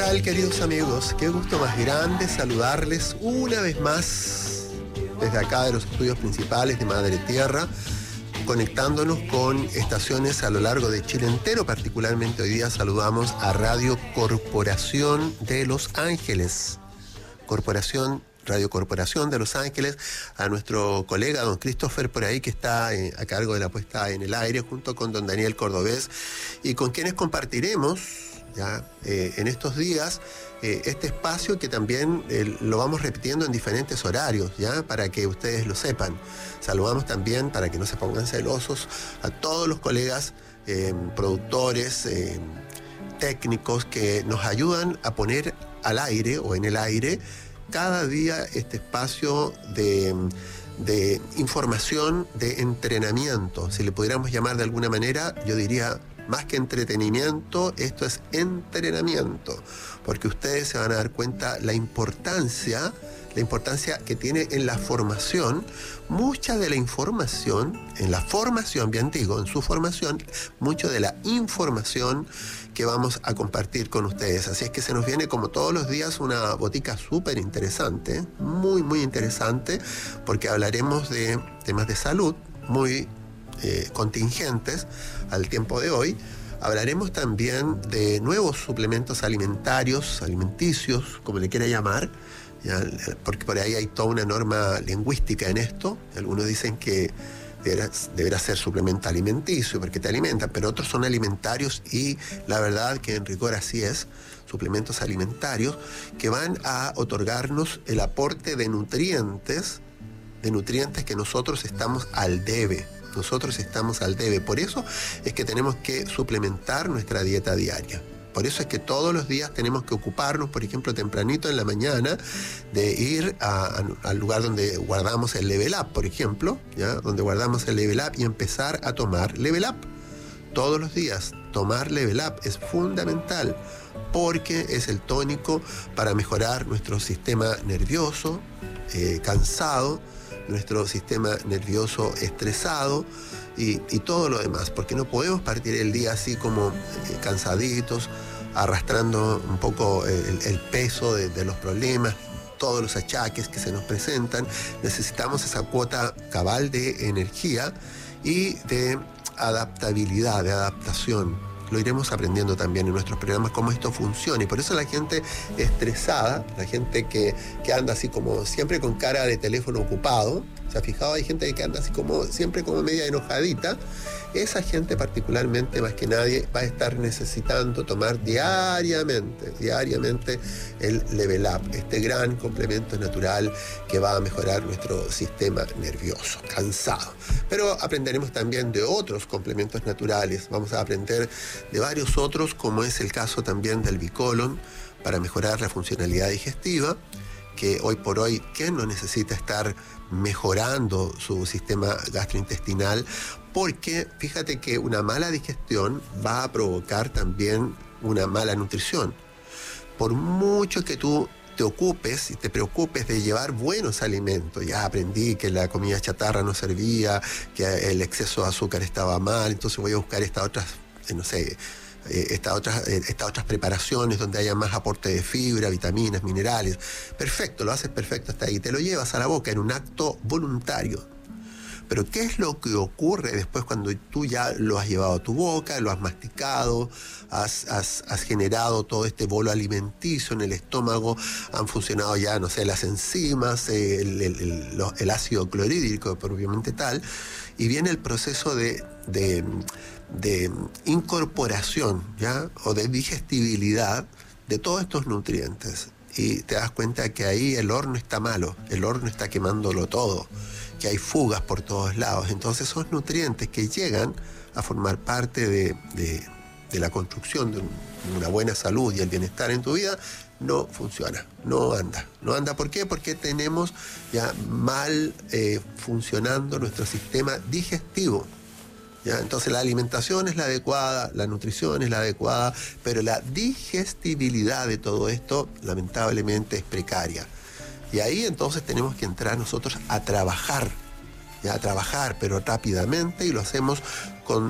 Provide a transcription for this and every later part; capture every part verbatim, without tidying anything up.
tal, queridos amigos? Qué gusto más grande saludarles una vez más desde acá de los estudios principales de Madre Tierra, conectándonos con estaciones a lo largo de Chile entero. Particularmente hoy día saludamos a Radio Corporación de Los Ángeles. Corporación, Radio Corporación de Los Ángeles, a nuestro colega don Christopher por ahí, que está eh, a cargo de la puesta en el aire, junto con don Daniel Cordobés, y con quienes compartiremos ya eh, en estos días eh, este espacio que también eh, lo vamos repitiendo en diferentes horarios, ya para que ustedes lo sepan. Saludamos también, para que no se pongan celosos, a todos los colegas eh, productores, eh, técnicos que nos ayudan a poner al aire o en el aire cada día este espacio de, de información, de entrenamiento. Si le pudiéramos llamar de alguna manera, yo diría, más que entretenimiento, esto es entrenamiento, porque ustedes se van a dar cuenta la importancia, la importancia que tiene en la formación. Mucha de la información, en la formación, bien digo, en su formación, mucho de la información que vamos a compartir con ustedes. Así es que se nos viene, como todos los días, una botica súper interesante, muy, muy interesante, porque hablaremos de temas de salud muy eh, contingentes al tiempo de hoy. Hablaremos también de nuevos suplementos alimentarios, alimenticios, como le quiera llamar, ya, porque por ahí hay toda una norma lingüística en esto. Algunos dicen que deberá, deberá ser suplemento alimenticio porque te alimentan, pero otros son alimentarios, y la verdad que en rigor así es, suplementos alimentarios que van a otorgarnos el aporte de nutrientes, de nutrientes que nosotros estamos al debe. Nosotros estamos al debe. Por eso es que tenemos que suplementar nuestra dieta diaria. Por eso es que todos los días tenemos que ocuparnos, por ejemplo, tempranito en la mañana, de ir a, a, al lugar donde guardamos el Level Up, por ejemplo, ¿ya? Donde guardamos el Level Up, y empezar a tomar Level Up. Todos los días tomar Level Up es fundamental, porque es el tónico para mejorar nuestro sistema nervioso eh, cansado, nuestro sistema nervioso estresado y, y todo lo demás, porque no podemos partir el día así como eh, cansaditos, arrastrando un poco el, el peso de, de los problemas, todos los achaques que se nos presentan. Necesitamos esa cuota cabal de energía y de adaptabilidad, de adaptación. Lo iremos aprendiendo también en nuestros programas cómo esto funciona, y por eso la gente estresada, la gente que, que anda así como siempre con cara de teléfono ocupado, ¿se ha fijado? Hay gente que anda así como siempre como media enojadita. Esa gente particularmente, más que nadie, va a estar necesitando tomar diariamente, diariamente el Level Up, este gran complemento natural que va a mejorar nuestro sistema nervioso, cansado. Pero aprenderemos también de otros complementos naturales. Vamos a aprender de varios otros, como es el caso también del Bicolon, para mejorar la funcionalidad digestiva, que hoy por hoy, ¿quién no necesita estar mejorando su sistema gastrointestinal? Porque fíjate que una mala digestión va a provocar también una mala nutrición. Por mucho que tú te ocupes y te preocupes de llevar buenos alimentos, ya aprendí que la comida chatarra no servía, que el exceso de azúcar estaba mal, entonces voy a buscar estas otras, no sé, Estas otras, estas otras preparaciones donde haya más aporte de fibra, vitaminas, minerales. Perfecto, lo haces perfecto hasta ahí. Te lo llevas a la boca en un acto voluntario. Pero ¿qué es lo que ocurre después cuando tú ya lo has llevado a tu boca, lo has masticado, has, has, has generado todo este bolo alimenticio en el estómago, han funcionado ya, no sé, las enzimas, el, el, el, el ácido clorhídrico propiamente tal, y viene el proceso de... de de incorporación, ¿ya? O de digestibilidad de todos estos nutrientes, y te das cuenta que ahí el horno está malo, el horno está quemándolo todo, que hay fugas por todos lados. Entonces esos nutrientes que llegan a formar parte de, de, de la construcción de, un, de una buena salud y el bienestar en tu vida no funciona, no anda. No anda, ¿por qué? Porque tenemos ya mal eh, funcionando nuestro sistema digestivo. ¿Ya? Entonces la alimentación es la adecuada, la nutrición es la adecuada, pero la digestibilidad de todo esto lamentablemente es precaria. Y ahí entonces tenemos que entrar nosotros a trabajar, ¿ya? A trabajar, pero rápidamente, y lo hacemos con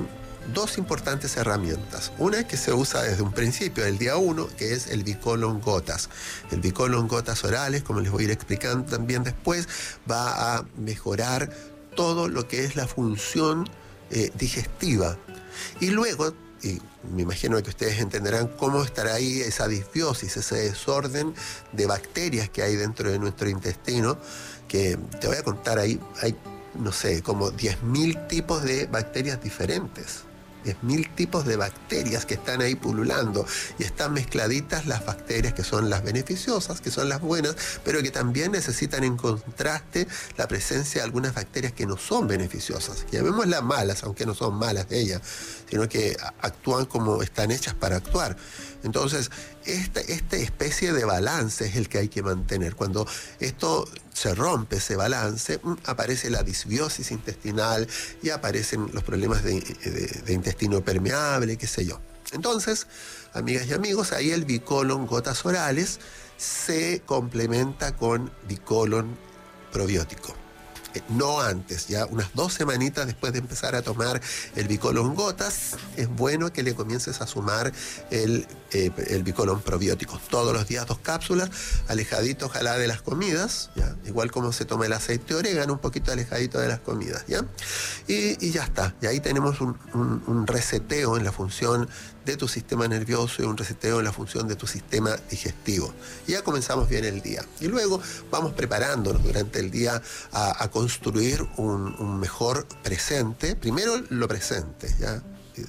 dos importantes herramientas. Una que se usa desde un principio, el día uno, que es el Bicolon Gotas. El Bicolon Gotas orales, como les voy a ir explicando también después, va a mejorar todo lo que es la función eh, digestiva. Y luego, y me imagino que ustedes entenderán cómo estará ahí esa disbiosis, ese desorden de bacterias que hay dentro de nuestro intestino, que te voy a contar ahí, hay, no sé, como diez mil tipos de bacterias diferentes. diez mil tipos de bacterias que están ahí pululando, y están mezcladitas las bacterias que son las beneficiosas, que son las buenas, pero que también necesitan en contraste la presencia de algunas bacterias que no son beneficiosas. Llamémoslas malas, aunque no son malas ellas, sino que actúan como están hechas para actuar. Entonces, esta, esta especie de balance es el que hay que mantener. Cuando esto se rompe, ese balance, aparece la disbiosis intestinal y aparecen los problemas de, de, de intestino permeable, qué sé yo. Entonces, amigas y amigos, ahí el Bicolon Gotas orales se complementa con Bicolon probiótico. No antes, ya unas dos semanitas después de empezar a tomar el Bicolon Gotas, es bueno que le comiences a sumar el, eh, el Bicolon probiótico. Todos los días dos cápsulas, alejadito ojalá de las comidas, ¿ya? Igual como se toma el aceite de orégano, un poquito alejadito de las comidas, ¿ya? Y, y ya está, y ahí tenemos un, un, un reseteo en la función de tu sistema nervioso y un reseteo en la función de tu sistema digestivo. Y ya comenzamos bien el día. Y luego vamos preparándonos durante el día a, a construir un, un mejor presente. Primero lo presente, ¿ya?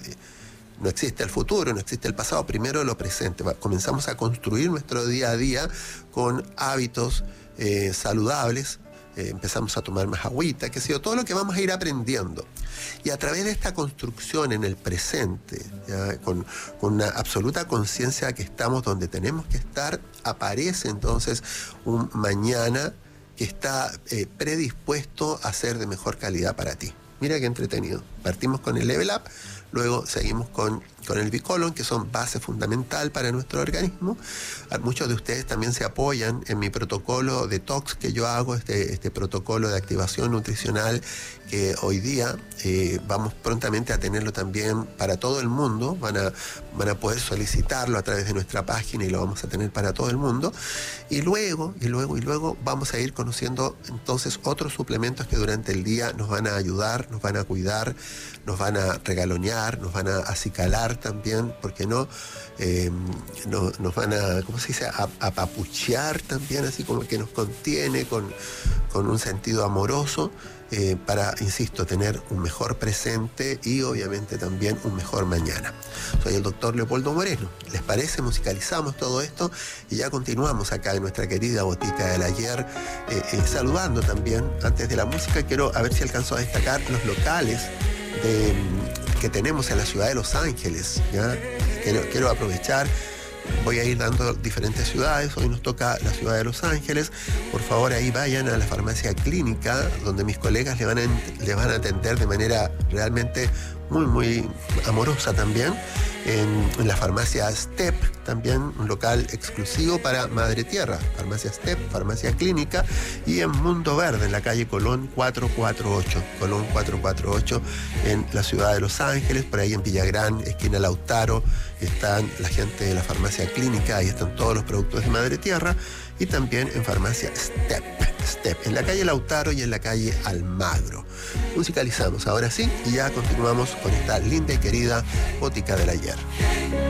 No existe el futuro, no existe el pasado, primero lo presente. Comenzamos a construir nuestro día a día con hábitos eh, saludables. Eh, empezamos a tomar más agüita, qué sé yo, todo lo que vamos a ir aprendiendo. Y a través de esta construcción en el presente, ¿ya? Con, con una absoluta conciencia de que estamos donde tenemos que estar, aparece entonces un mañana que está eh, predispuesto a ser de mejor calidad para ti. Mira qué entretenido. Partimos con el Level Up, luego seguimos con, con el Bicolon, que son base fundamental para nuestro organismo. Muchos de ustedes también se apoyan en mi protocolo detox que yo hago, este, este protocolo de activación nutricional que hoy día eh, vamos prontamente a tenerlo también para todo el mundo. Van a, van a poder solicitarlo a través de nuestra página y lo vamos a tener para todo el mundo. Y luego, y luego, y luego vamos a ir conociendo entonces otros suplementos que durante el día nos van a ayudar, nos van a cuidar, nos van a regalonear, nos van a acicalar también, ¿por qué no? Eh, no nos van a, ¿cómo se dice? A, apapuchear también, así como que nos contiene con, con un sentido amoroso, eh, para, insisto, tener un mejor presente y obviamente también un mejor mañana. Soy el doctor Leopoldo Moreno. ¿Les parece? Musicalizamos todo esto y ya continuamos acá en nuestra querida Botica del Ayer, eh, eh, saludando también, antes de la música, quiero a ver si alcanzo a destacar los locales de, que tenemos en la ciudad de Los Ángeles, ¿ya? Quiero, quiero aprovechar, voy a ir dando diferentes ciudades, hoy nos toca la ciudad de Los Ángeles. Por favor, ahí vayan a la farmacia clínica, donde mis colegas le van a, le van a atender de manera realmente muy, muy amorosa también. En, en la farmacia Step, también un local exclusivo para Madre Tierra, farmacia Step, farmacia clínica, y en Mundo Verde, en la calle Colón cuatrocientos cuarenta y ocho, Colón cuatrocientos cuarenta y ocho, en la ciudad de Los Ángeles, por ahí en Villagrán, esquina Lautaro, están la gente de la farmacia clínica, ahí están todos los productos de Madre Tierra, y también en farmacia Step, Step, en la calle Lautaro y en la calle Almagro. Musicalizamos ahora sí, y ya continuamos con esta linda y querida Botica del Ayer.